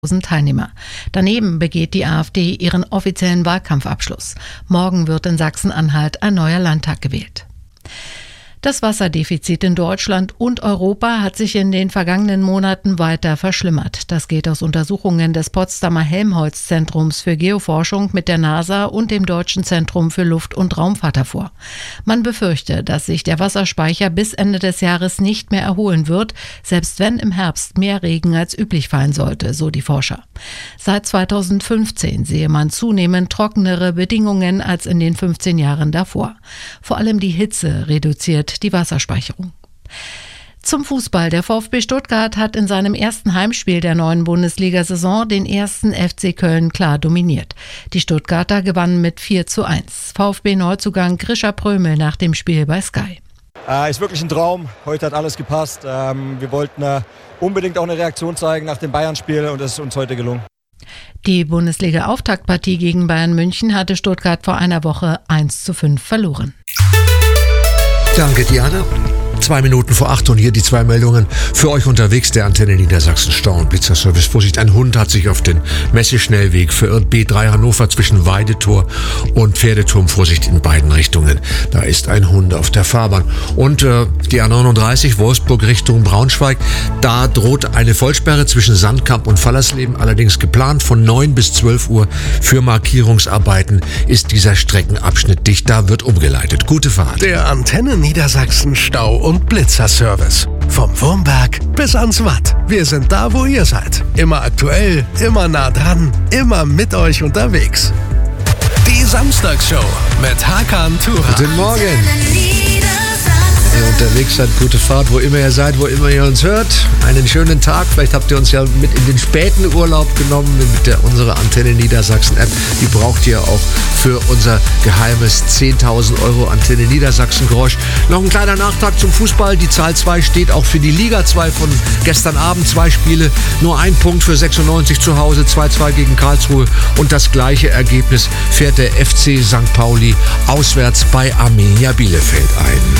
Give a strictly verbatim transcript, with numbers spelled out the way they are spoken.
Teilnehmer. Daneben begeht die AfD ihren offiziellen Wahlkampfabschluss. Morgen wird in Sachsen-Anhalt ein neuer Landtag gewählt. Das Wasserdefizit in Deutschland und Europa hat sich in den vergangenen Monaten weiter verschlimmert. Das geht aus Untersuchungen des Potsdamer Helmholtz-Zentrums für Geoforschung mit der NASA und dem Deutschen Zentrum für Luft- und Raumfahrt hervor. Man befürchte, dass sich der Wasserspeicher bis Ende des Jahres nicht mehr erholen wird, selbst wenn im Herbst mehr Regen als üblich fallen sollte, so die Forscher. Seit zweitausendfünfzehn sehe man zunehmend trockenere Bedingungen als in den fünfzehn Jahren davor. Vor allem die Hitze reduziert die Wasserspeicherung. Zum Fußball. Der VfB Stuttgart hat in seinem ersten Heimspiel der neuen Bundesliga-Saison den ersten F C Köln klar dominiert. Die Stuttgarter gewannen mit vier zu eins. VfB-Neuzugang Grisha Prömel nach dem Spiel bei Sky. Äh, ist wirklich ein Traum. Heute hat alles gepasst. Ähm, wir wollten äh, unbedingt auch eine Reaktion zeigen nach dem Bayern-Spiel und das ist uns heute gelungen. Die Bundesliga-Auftaktpartie gegen Bayern München hatte Stuttgart vor einer Woche eins zu fünf verloren. Danke, Diana. Zwei Minuten vor acht und hier die zwei Meldungen für euch unterwegs. Der Antenne Niedersachsen Stau- und Blitzerservice. Vorsicht, ein Hund hat sich auf den Messeschnellweg verirrt. B drei Hannover zwischen Weidetor und Pferdeturm. Vorsicht in beiden Richtungen. Da ist ein Hund auf der Fahrbahn. Und äh, die A neununddreißig Wolfsburg Richtung Braunschweig. Da droht eine Vollsperre zwischen Sandkamp und Fallersleben. Allerdings geplant von neun bis zwölf Uhr für Markierungsarbeiten ist dieser Streckenabschnitt dicht. Da wird umgeleitet. Gute Fahrt. Der Antenne Niedersachsen Stau- und Blitzerservice. Vom Wurmberg bis ans Watt. Wir sind da, wo ihr seid. Immer aktuell, immer nah dran, immer mit euch unterwegs. Die Samstagsshow mit Hakan Turan. Guten Morgen. Wenn ihr unterwegs seid, gute Fahrt, wo immer ihr seid, wo immer ihr uns hört. Einen schönen Tag. Vielleicht habt ihr uns ja mit in den späten Urlaub genommen mit der unserer Antenne Niedersachsen App. Die braucht ihr auch für unser geheimes zehntausend Euro Antenne Niedersachsen Geräusch. Noch ein kleiner Nachtrag zum Fußball. Die Zahl zwei steht auch für die Liga zwei von gestern Abend. Zwei Spiele, nur ein Punkt für sechsundneunzig zu Hause, zwei zu zwei gegen Karlsruhe. Und das gleiche Ergebnis fährt der F C Sankt Pauli auswärts bei Arminia Bielefeld ein.